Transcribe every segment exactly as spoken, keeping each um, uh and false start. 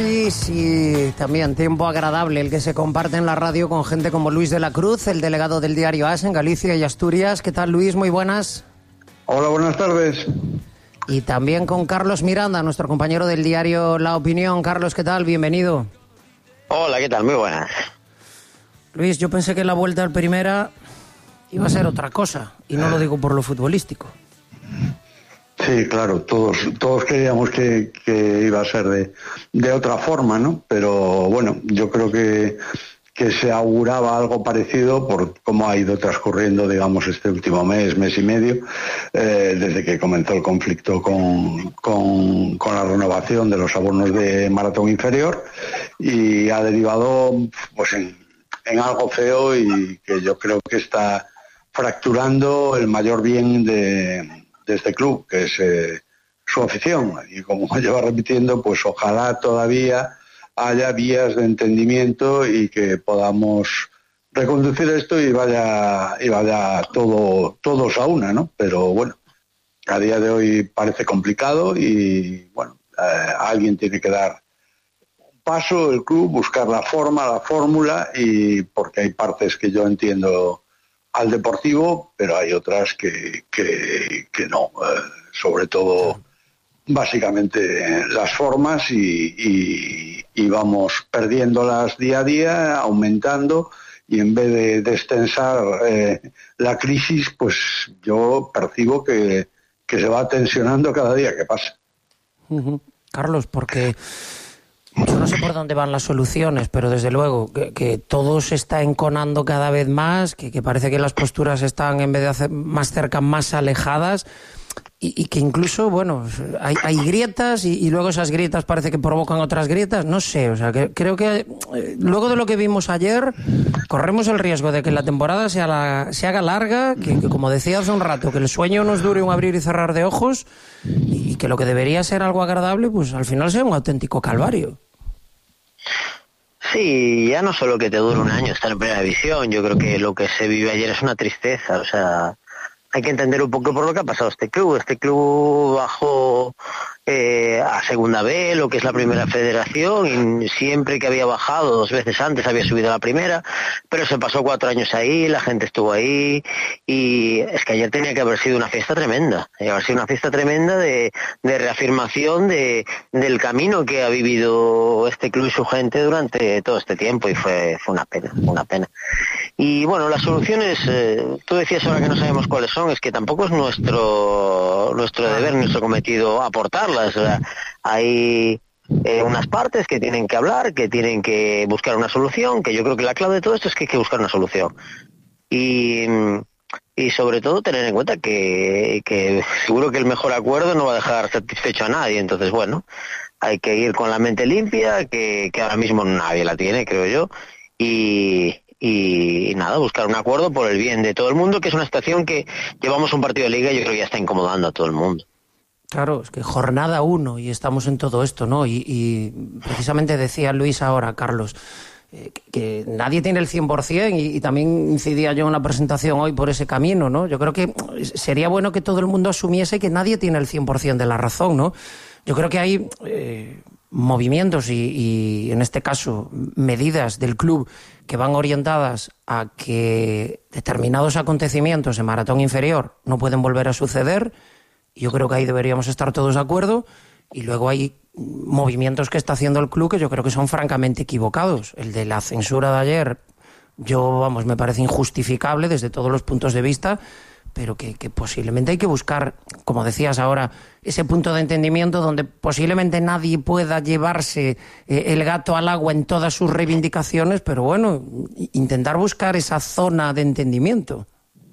Y también tiempo agradable el que se comparte en la radio con gente como Luis de la Cruz, el delegado del diario AS en Galicia y Asturias. ¿Qué tal, Luis? Muy buenas. Hola, buenas tardes. Y también con Carlos Miranda, nuestro compañero del diario La Opinión. Carlos, ¿qué tal? Bienvenido. Hola, ¿qué tal? Muy buenas. Luis, yo pensé que la vuelta al Primera iba a ser otra cosa, y no lo digo por lo futbolístico. Sí, claro, todos todos creíamos que, que iba a ser de, de otra forma, ¿no? Pero bueno, yo creo que, que se auguraba algo parecido por cómo ha ido transcurriendo, digamos, este último mes, mes y medio, eh, desde que comenzó el conflicto con, con, con la renovación de los abonos de maratón inferior, y ha derivado pues en, en algo feo y que yo creo que está fracturando el mayor bien de... de este club, que es eh, su afición, y como lleva repitiendo, pues ojalá todavía haya vías de entendimiento y que podamos reconducir esto y vaya y vaya todo todos a una, ¿no? Pero bueno, a día de hoy parece complicado y bueno, eh, alguien tiene que dar un paso, el club, buscar la forma, la fórmula, y porque hay partes que yo entiendo al Deportivo, pero hay otras que, que, que no, eh, sobre todo básicamente las formas, y, y, y vamos perdiéndolas día a día, aumentando, y en vez de destensar eh, la crisis, pues yo percibo que, que se va tensionando cada día que pasa. Uh-huh. Carlos, porque... yo no sé por dónde van las soluciones, pero desde luego que, que todo se está enconando cada vez más, que, que parece que las posturas están, en vez de hacer más cerca, más alejadas, y, y que incluso, bueno, hay, hay grietas y, y luego esas grietas parece que provocan otras grietas, no sé, o sea, que creo que eh, luego de lo que vimos ayer, corremos el riesgo de que la temporada sea la, se haga larga, que, que como decía hace un rato, que el sueño nos dure un abrir y cerrar de ojos, y que lo que debería ser algo agradable, pues al final sea un auténtico calvario. Sí, ya no solo que te dure un año estar en primera división, yo creo que lo que se vive ayer es una tristeza, o sea, hay que entender un poco por lo que ha pasado este club. Este club bajó eh, a Segunda B, lo que es la primera federación, y siempre que había bajado, dos veces antes había subido a la primera, pero se pasó cuatro años ahí, la gente estuvo ahí, y es que ayer tenía que haber sido una fiesta tremenda, tenía que haber sido una fiesta tremenda de, de reafirmación de, del camino que ha vivido este club y su gente durante todo este tiempo, y fue, fue una pena, una pena. Y bueno, las soluciones, eh, tú decías ahora que no sabemos cuáles son, es que tampoco es nuestro nuestro deber, nuestro cometido aportarlas. O sea, hay eh, unas partes que tienen que hablar, que tienen que buscar una solución, que yo creo que la clave de todo esto es que hay que buscar una solución. Y, y sobre todo tener en cuenta que, que seguro que el mejor acuerdo no va a dejar satisfecho a nadie. Entonces, bueno, hay que ir con la mente limpia, que, que ahora mismo nadie la tiene, creo yo, y... Y, y nada, buscar un acuerdo por el bien de todo el mundo, que es una situación que llevamos un partido de liga y yo creo que ya está incomodando a todo el mundo. Claro, es que jornada uno y estamos en todo esto, ¿no? Y, y precisamente decía Luis ahora, Carlos, eh, que, que nadie tiene el cien por ciento, y, y también incidía yo en la presentación hoy por ese camino, ¿no? Yo creo que sería bueno que todo el mundo asumiese que nadie tiene el cien por ciento de la razón, ¿no? Yo creo que hay eh, movimientos y, y, en este caso, medidas del club que van orientadas a que determinados acontecimientos en maratón inferior no pueden volver a suceder. Yo creo que ahí deberíamos estar todos de acuerdo. Y luego hay movimientos que está haciendo el club que yo creo que son francamente equivocados. El de la censura de ayer, yo, vamos, me parece injustificable desde todos los puntos de vista, pero que, que posiblemente hay que buscar, como decías ahora, ese punto de entendimiento donde posiblemente nadie pueda llevarse eh, el gato al agua en todas sus reivindicaciones, pero bueno, intentar buscar esa zona de entendimiento.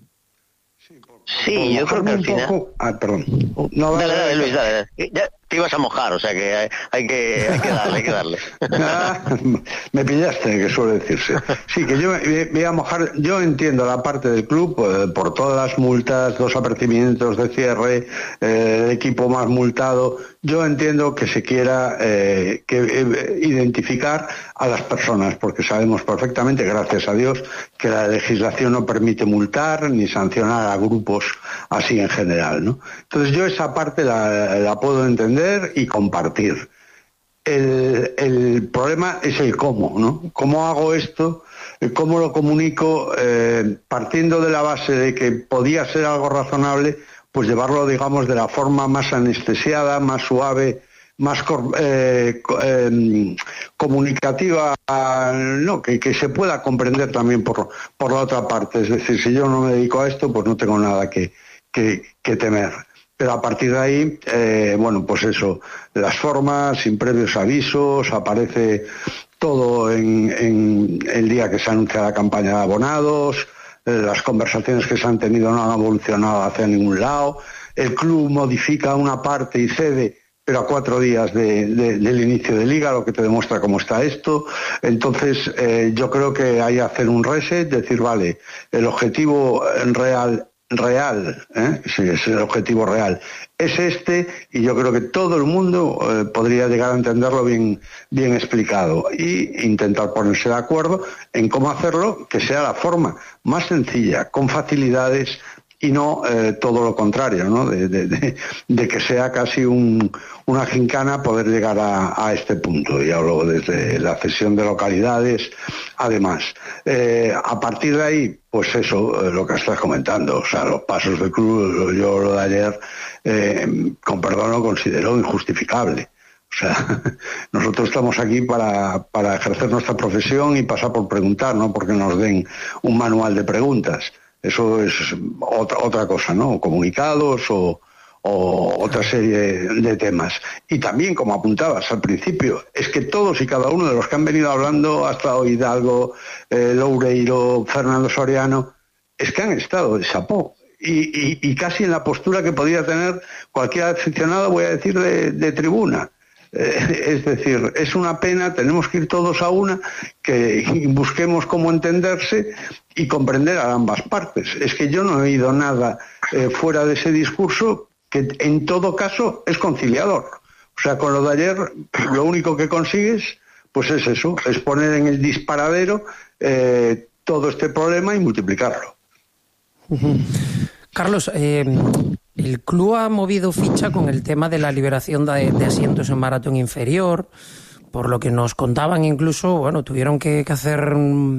Sí, yo creo que al final... Poco... Ah, perdón. No, dale, dale, Luis, dale, dale. Ya te ibas a mojar, o sea que hay, hay que hay que darle, hay que darle. Ah, me pillaste, que suele decirse. Sí, que yo me voy a mojar. Yo entiendo la parte del club eh, por todas las multas, dos apercibimientos de cierre, eh, el equipo más multado. Yo entiendo que se quiera eh, que, eh, identificar a las personas, porque sabemos perfectamente, gracias a Dios, que la legislación no permite multar ni sancionar a grupos así en general, ¿no? Entonces yo esa parte la, la puedo entender y compartir. el, el problema es el cómo, ¿no? ¿Cómo hago esto? ¿Cómo lo comunico? Eh, partiendo de la base de que podía ser algo razonable, pues llevarlo, digamos, de la forma más anestesiada, más suave, más eh, eh, comunicativa, no, que, que se pueda comprender también por, por la otra parte. Es decir, si yo no me dedico a esto, pues no tengo nada que, que, que temer. Pero a partir de ahí, eh, bueno, pues eso, las formas, sin previos avisos, aparece todo en, en el día que se anuncia la campaña de abonados, eh, las conversaciones que se han tenido no han evolucionado hacia ningún lado, el club modifica una parte y cede, pero a cuatro días de, de, del inicio de liga, lo que te demuestra cómo está esto. Entonces, eh, yo creo que hay que hacer un reset, decir, vale, el objetivo real real, ¿eh? Sí, es el objetivo real, es este, y yo creo que todo el mundo eh, podría llegar a entenderlo bien, bien explicado y intentar ponerse de acuerdo en cómo hacerlo, que sea la forma más sencilla, con facilidades, y no eh, todo lo contrario, ¿no? De, de, de, de que sea casi un, una gincana poder llegar a, a este punto. Y hablo desde la cesión de localidades, además. Eh, a partir de ahí, pues eso, eh, lo que estás comentando, o sea, los pasos del club, yo lo de ayer, eh, con perdón, lo considero injustificable. O sea, nosotros estamos aquí para, para ejercer nuestra profesión y pasar por preguntar, no porque nos den un manual de preguntas. Eso es otra, otra cosa, ¿no? Comunicados o, o otra serie de temas. Y también, como apuntabas al principio, es que todos y cada uno de los que han venido hablando, hasta hoy Hidalgo, eh, Loureiro, Fernando Soriano, es que han estado de chapó. Y, y, y casi en la postura que podía tener cualquier aficionado, voy a decir, de, de tribuna. Eh, es decir, es una pena, tenemos que ir todos a una, que busquemos cómo entenderse y comprender a ambas partes. Es que yo no he oído nada eh, fuera de ese discurso que en todo caso es conciliador. O sea, con lo de ayer lo único que consigues pues es eso, es poner en el disparadero eh, todo este problema y multiplicarlo. Uh-huh. Carlos, eh, el club ha movido ficha con el tema de la liberación de, de asientos en maratón inferior, por lo que nos contaban incluso, bueno, tuvieron que, que hacer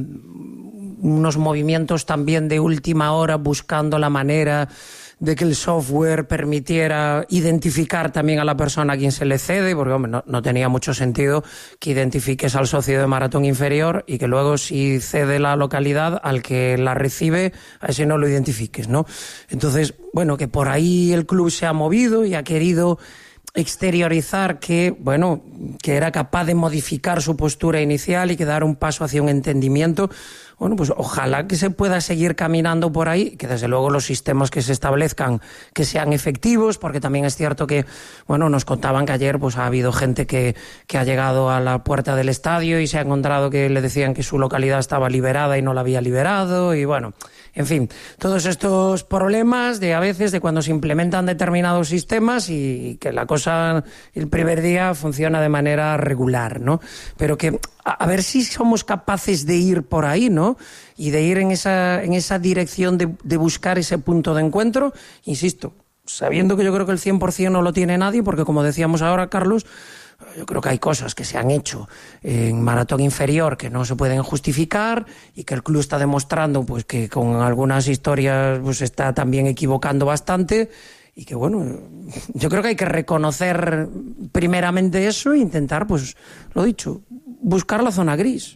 un, unos movimientos también de última hora buscando la manera de que el software permitiera identificar también a la persona a quien se le cede, porque hombre, no, no tenía mucho sentido que identifiques al socio de maratón inferior y que luego si cede la localidad al que la recibe, a ese no lo identifiques, ¿no? Entonces, bueno, que por ahí el club se ha movido y ha querido exteriorizar que, bueno, que era capaz de modificar su postura inicial y que dar un paso hacia un entendimiento. Bueno, pues ojalá que se pueda seguir caminando por ahí, que desde luego los sistemas que se establezcan que sean efectivos, porque también es cierto que, bueno, nos contaban que ayer pues ha habido gente que, que ha llegado a la puerta del estadio y se ha encontrado que le decían que su localidad estaba liberada y no la había liberado, y bueno, en fin, todos estos problemas de a veces de cuando se implementan determinados sistemas y que la cosa el primer día funciona de manera regular, ¿no? Pero que a, a ver si somos capaces de ir por ahí, ¿no? Y de ir en esa, en esa dirección de, de buscar ese punto de encuentro, insisto, sabiendo que yo creo que el cien por ciento no lo tiene nadie, porque como decíamos ahora, Carlos, yo creo que hay cosas que se han hecho en maratón inferior que no se pueden justificar y que el club está demostrando pues que con algunas historias pues está también equivocando bastante y que bueno, yo creo que hay que reconocer primeramente eso e intentar, pues lo dicho, buscar la zona gris.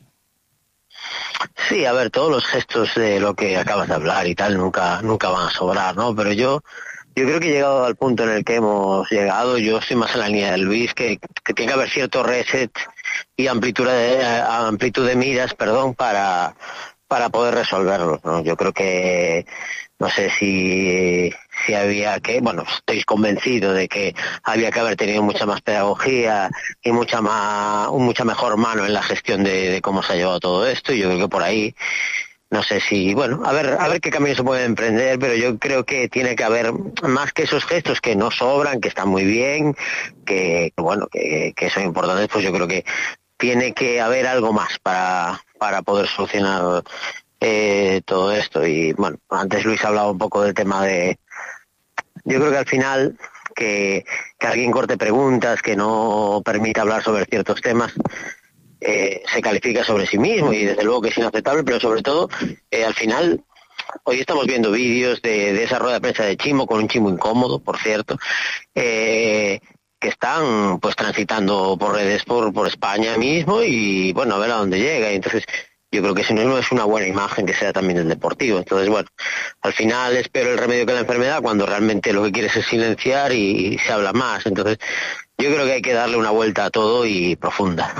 Sí, a ver, todos los gestos de lo que acabas de hablar y tal nunca nunca van a sobrar, ¿no? Pero yo Yo creo que llegado al punto en el que hemos llegado, yo estoy más en la línea de Luis, que, que tiene que haber cierto reset y amplitud de, amplitud de miras, perdón, para, para poder resolverlo, ¿no? Yo creo que, no sé si, si había que, bueno, estoy convencido de que había que haber tenido mucha más pedagogía y mucha más, mucha mejor mano en la gestión de, de cómo se ha llevado todo esto, y yo creo que por ahí, no sé si, bueno, a ver a ver qué camino se puede emprender, pero yo creo que tiene que haber más que esos gestos que no sobran, que están muy bien, que, bueno, que, que son importantes, pues yo creo que tiene que haber algo más para, para poder solucionar eh, todo esto. Y bueno, antes Luis hablaba un poco del tema de, yo creo que al final que, que alguien corte preguntas, que no permita hablar sobre ciertos temas, eh, se califica sobre sí mismo, y desde luego que es inaceptable, pero sobre todo, eh, al final, hoy estamos viendo vídeos de, de esa rueda de prensa de Chimo, con un Chimo incómodo, por cierto, eh, que están pues transitando por redes por, por España mismo, y bueno, a ver a dónde llega. Y entonces yo creo que eso no es una buena imagen que sea también del deportivo. Entonces, bueno, al final es peor el remedio que la enfermedad, cuando realmente lo que quieres es silenciar y, y se habla más. Entonces yo creo que hay que darle una vuelta a todo, y profunda.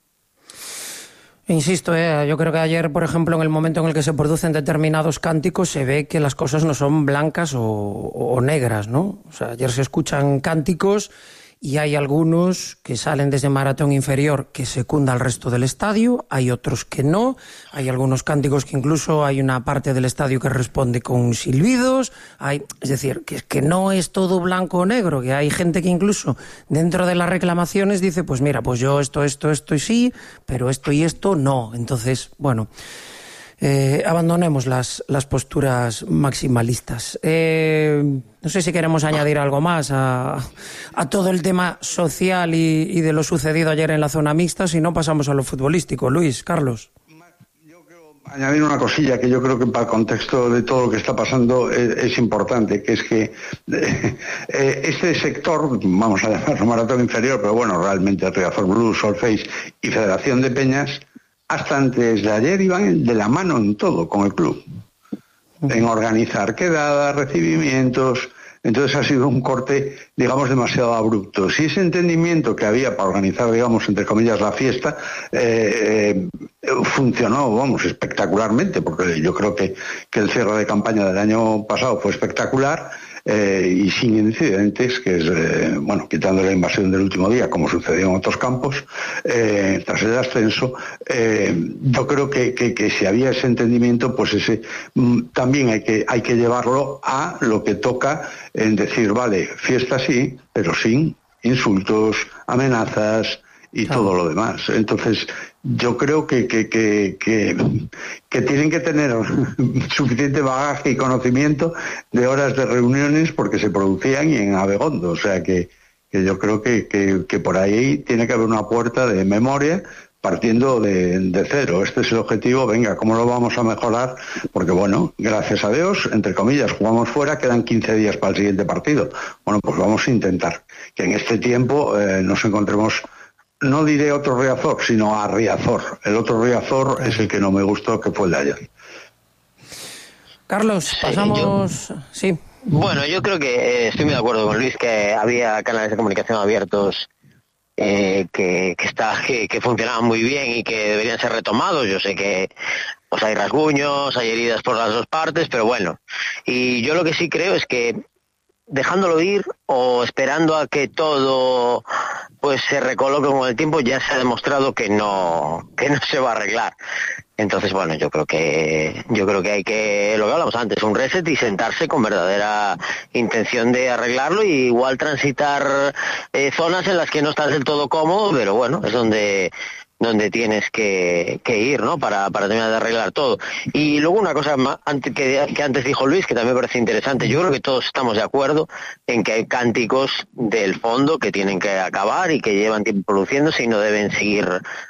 Insisto, eh, yo creo que ayer, por ejemplo, en el momento en el que se producen determinados cánticos, se ve que las cosas no son blancas o, o negras, ¿no? O sea, ayer se escuchan cánticos y hay algunos que salen desde Maratón Inferior que secunda al resto del estadio, hay otros que no, hay algunos cánticos que incluso hay una parte del estadio que responde con silbidos, hay, es decir, que, que no es todo blanco o negro, que hay gente que incluso dentro de las reclamaciones dice, pues mira, pues yo esto, esto, esto y sí, pero esto y esto no. Entonces, bueno, Eh, abandonemos las, las posturas maximalistas. Eh, no sé si queremos añadir algo más a, a todo el tema social y, y de lo sucedido ayer en la zona mixta, si no pasamos a lo futbolístico. Luis, Carlos. Yo quiero añadir una cosilla que yo creo que para el contexto de todo lo que está pasando es, es importante, que es que eh, este sector, vamos a llamarlo Maratón Inferior, pero bueno, realmente Riazor Blues, Solfeis y Federación de Peñas, hasta antes de ayer iban de la mano en todo con el club, en organizar quedadas, recibimientos. Entonces ha sido un corte, digamos, demasiado abrupto. Si ese entendimiento que había para organizar, digamos, entre comillas, la fiesta, eh, eh, funcionó, vamos, espectacularmente, porque yo creo que, que el cierre de campaña del año pasado fue espectacular, eh, y sin incidentes, que es, eh, bueno, quitando la invasión del último día, como sucedió en otros campos, eh, tras el ascenso, eh, yo creo que, que, que si había ese entendimiento, pues ese mm, también hay que, hay que llevarlo a lo que toca, en decir, vale, fiesta sí, pero sin insultos, amenazas y claro, todo lo demás. Entonces, yo creo que, que, que, que, que tienen que tener suficiente bagaje y conocimiento de horas de reuniones, porque se producían y en Abegondo. O sea que, que yo creo que, que, que por ahí tiene que haber una puerta de memoria, partiendo de, de cero. Este es el objetivo. Venga, ¿cómo lo vamos a mejorar? Porque bueno, gracias a Dios, entre comillas, jugamos fuera, quedan quince días para el siguiente partido. Bueno, pues vamos a intentar que en este tiempo eh, nos encontremos, no diré otro Riazor, sino a Riazor. El otro Riazor es el que no me gustó, que fue el de ayer. Carlos, pasamos... Sí, yo... sí. Bueno, yo creo que eh, estoy muy de acuerdo con Luis, que había canales de comunicación abiertos eh, que, que, está, que, que funcionaban muy bien y que deberían ser retomados. Yo sé que pues hay rasguños, hay heridas por las dos partes, pero bueno. Y yo lo que sí creo es que dejándolo ir o esperando a que todo pues se recoloque con el tiempo, ya se ha demostrado que no que no se va a arreglar. Entonces, bueno, yo creo que yo creo que hay que, lo que hablamos antes, un reset y sentarse con verdadera intención de arreglarlo, y igual transitar eh, zonas en las que no estás del todo cómodo, pero bueno, es donde donde tienes que, que ir, ¿no? Para, para terminar de arreglar todo. Y luego una cosa más, antes, que, que antes dijo Luis, que también me parece interesante. Yo creo que todos estamos de acuerdo en que hay cánticos del fondo que tienen que acabar y que llevan tiempo produciéndose y no deben seguir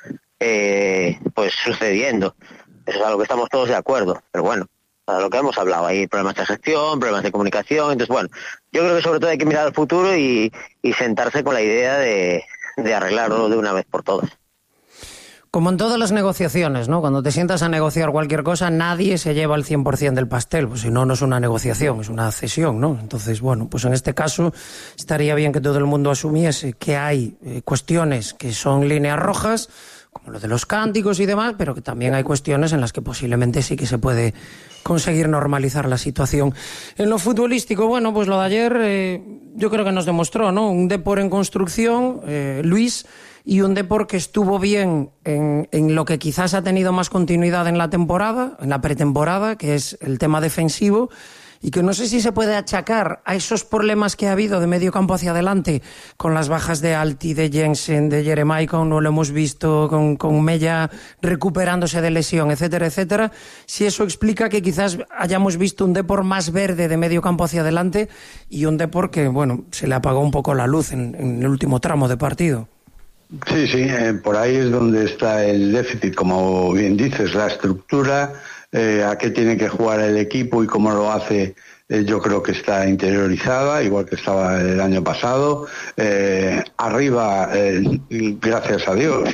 eh, pues sucediendo. Eso es algo que estamos todos de acuerdo. Pero bueno, a lo que hemos hablado, hay problemas de gestión, problemas de comunicación. Entonces, bueno, yo creo que sobre todo hay que mirar al futuro y, y sentarse con la idea de, de arreglarlo de una vez por todas. Como en todas las negociaciones, ¿no? Cuando te sientas a negociar cualquier cosa, nadie se lleva el cien por ciento del pastel, pues si no, no es una negociación, es una cesión, ¿no? Entonces, bueno, pues en este caso estaría bien que todo el mundo asumiese que hay eh, cuestiones que son líneas rojas, como lo de los cánticos y demás, pero que también hay cuestiones en las que posiblemente sí que se puede conseguir normalizar la situación. En lo futbolístico, bueno, pues lo de ayer eh, yo creo que nos demostró, ¿no? Un Depor en construcción, eh, Luis, y un Depor que estuvo bien en, en lo que quizás ha tenido más continuidad en la temporada, en la pretemporada, que es el tema defensivo, y que no sé si se puede achacar a esos problemas que ha habido de medio campo hacia adelante, con las bajas de Alti, de Jensen, de Jeremaicon, no lo hemos visto, con, con Mella recuperándose de lesión, etcétera, etcétera, si eso explica que quizás hayamos visto un Depor más verde de medio campo hacia adelante y un Depor que, bueno, se le apagó un poco la luz en, en el último tramo de partido. Sí, sí, eh, por ahí es donde está el déficit, como bien dices, la estructura, eh, a qué tiene que jugar el equipo y cómo lo hace, eh, yo creo que está interiorizada, igual que estaba el año pasado. Eh, arriba, eh, gracias a Dios,